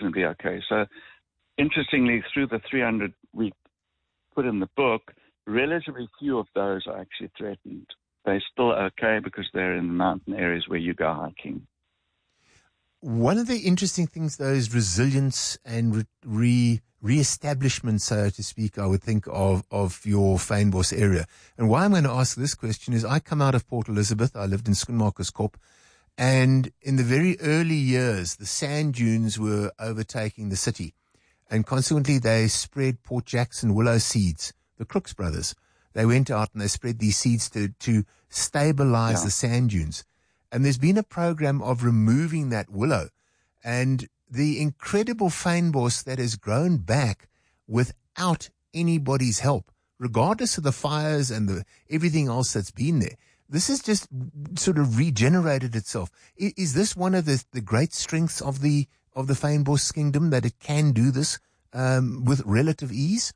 reasonably okay. So, interestingly, through the 300 we put in the book, relatively few of those are actually threatened. They're still okay because they're in the mountain areas where you go hiking. One of the interesting things, though, is resilience and re-establishment, so to speak, I would think, of your Fynbos area. And why I'm going to ask this question is I come out of Port Elizabeth. I lived in Schoenmakerskop. And in the very early years, the sand dunes were overtaking the city. And consequently, they spread Port Jackson willow seeds, the Crooks brothers. They went out and they spread these seeds to stabilize the sand dunes. And there's been a program of removing that willow. And the incredible fynbos that has grown back without anybody's help, regardless of the fires and everything else that's been there. This has just sort of regenerated itself. Is this one of the great strengths of the fynbos kingdom, that it can do this with relative ease?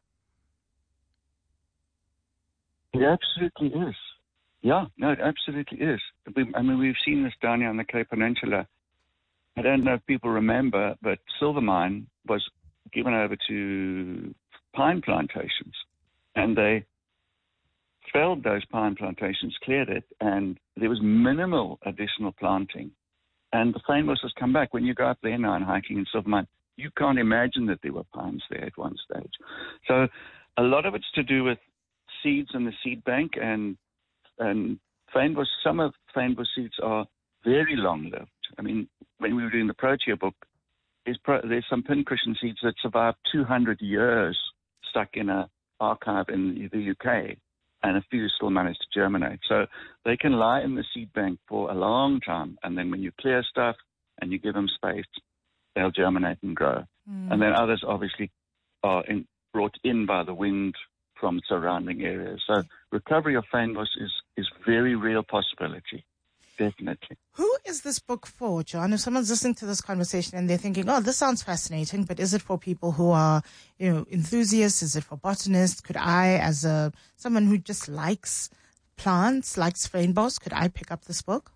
It absolutely is. Yeah, no, it absolutely is. We've seen this down here on the Cape Peninsula. I don't know if people remember, but Silvermine was given over to pine plantations, and they felled those pine plantations, cleared it, and there was minimal additional planting. And the fynbos has come back. When you go up there now and hiking in Silvermine, you can't imagine that there were pines there at one stage. So a lot of it's to do with seeds in the seed bank, and fynbos, some of fynbos seeds are very long-lived. I mean, when we were doing the Protea book, there's some pincushion seeds that survived 200 years stuck in an archive in the UK, and a few still managed to germinate. So they can lie in the seed bank for a long time, and then when you clear stuff and you give them space, they'll germinate and grow. And then others obviously are brought in by the wind from surrounding areas. So recovery of fynbos is very real possibility. Definitely. Who is this book for, John? If someone's listening to this conversation and they're thinking, oh, this sounds fascinating, but is it for people who are, enthusiasts? Is it for botanists? Could I, as someone who just likes plants, likes fynbos, could I pick up this book?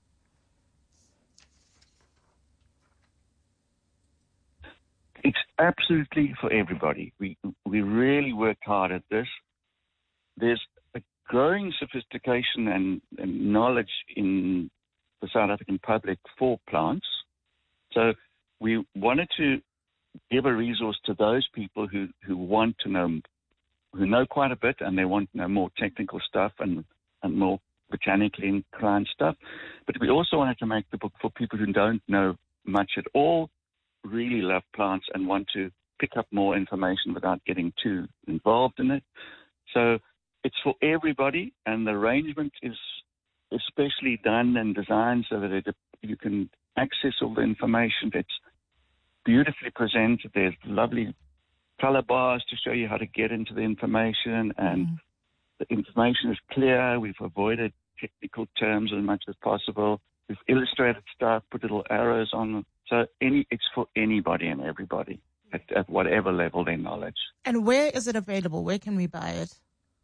It's absolutely for everybody. We really worked hard at this. There's a growing sophistication and knowledge in the South African public for plants. So we wanted to give a resource to those people who want to know, who know quite a bit, and they want to know more technical stuff and more botanically inclined stuff. But we also wanted to make the book for people who don't know much at all, really love plants and want to pick up more information without getting too involved in it. So it's for everybody, and the arrangement is especially done and designed so that you can access all the information. It's beautifully presented. There's lovely color bars to show you how to get into the information, and the information is clear. We've avoided technical terms as much as possible. We've illustrated stuff, put little arrows on. So it's for anybody and everybody at whatever level their knowledge. And where is it available? Where can we buy it?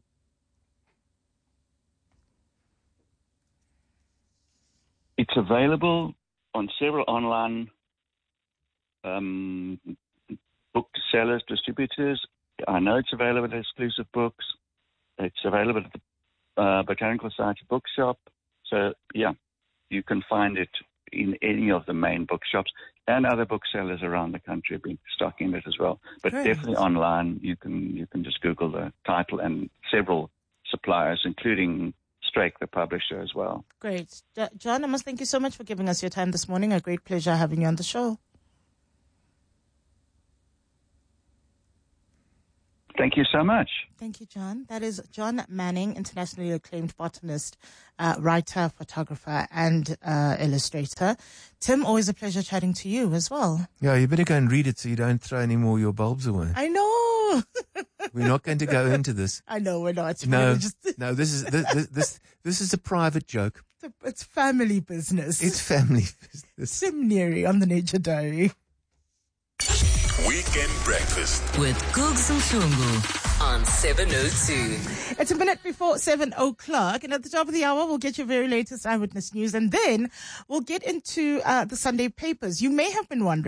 It's available on several online booksellers, distributors. I know it's available at Exclusive Books. It's available at the Botanical Society Bookshop. So, yeah, you can find it in any of the main bookshops, and other booksellers around the country have been stocking it as well. But Great. Definitely online, you can just Google the title, and several suppliers, including Strake, the publisher, as well. Great. John, I must thank you so much for giving us your time this morning. A great pleasure having you on the show. Thank you so much. Thank you, John. That is John Manning, internationally acclaimed botanist, writer, photographer, and illustrator. Tim, always a pleasure chatting to you as well. Yeah, you better go and read it so you don't throw any more of your bulbs away. I know. We're not going to go into this. I know we're not. No, no. This is a private joke. It's family business. It's family business. Tim Neary on the Nature Diary. Weekend Breakfast with Googs and Shungu on 702. It's a minute before 7 o'clock, and at the top of the hour, we'll get your very latest eyewitness news, and then we'll get into the Sunday papers. You may have been wondering